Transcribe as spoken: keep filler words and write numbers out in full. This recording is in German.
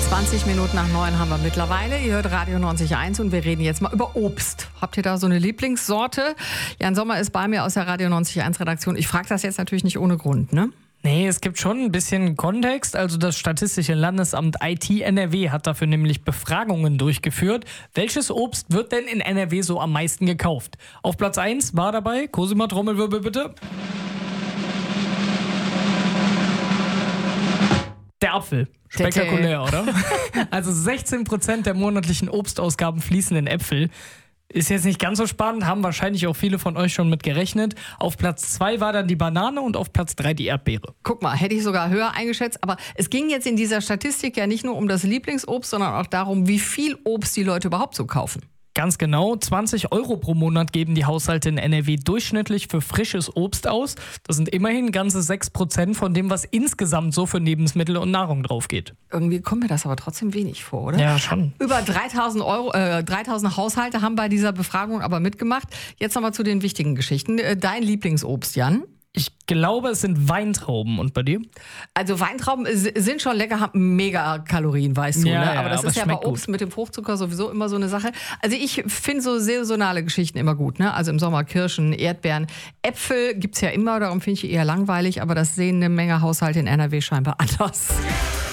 zwanzig Minuten nach neun haben wir mittlerweile. Ihr hört Radio neunzig Komma eins und wir reden jetzt mal über Obst. Habt ihr da so eine Lieblingssorte? Jan Sommer ist bei mir aus der Radio neunzig Komma eins Redaktion. Ich frage das jetzt natürlich nicht ohne Grund, ne? Nee, es gibt schon ein bisschen Kontext. Also das Statistische Landesamt I T N R W hat dafür nämlich Befragungen durchgeführt. Welches Obst wird denn in N R W so am meisten gekauft? Auf Platz eins war dabei, Cosima, Trommelwirbel bitte. Der Apfel. Spektakulär, oder? Also sechzehn Prozent der monatlichen Obstausgaben fließen in Äpfel. Ist jetzt nicht ganz so spannend, haben wahrscheinlich auch viele von euch schon mit gerechnet. Auf Platz zwei war dann die Banane und auf Platz drei die Erdbeere. Guck mal, hätte ich sogar höher eingeschätzt. Aber es ging jetzt in dieser Statistik ja nicht nur um das Lieblingsobst, sondern auch darum, wie viel Obst die Leute überhaupt so kaufen. Ganz genau, zwanzig Euro pro Monat geben die Haushalte in N R W durchschnittlich für frisches Obst aus. Das sind immerhin ganze sechs Prozent von dem, was insgesamt so für Lebensmittel und Nahrung drauf geht. Irgendwie kommt mir das aber trotzdem wenig vor, oder? Ja, schon. Über dreitausend Euro, äh, dreitausend Haushalte haben bei dieser Befragung aber mitgemacht. Jetzt nochmal zu den wichtigen Geschichten. Dein Lieblingsobst, Jan? Ich glaube, es sind Weintrauben. Und bei dir? Also Weintrauben sind schon lecker, haben mega Kalorien, weißt du. Ja, ne? ja, aber das aber ist ja bei Obst gut. mit dem Fruchtzucker sowieso immer so eine Sache. Also ich finde so saisonale Geschichten immer gut. Ne? Also im Sommer Kirschen, Erdbeeren, Äpfel gibt's ja immer, darum finde ich eher langweilig. Aber das sehen eine Menge Haushalte in N R W scheinbar anders.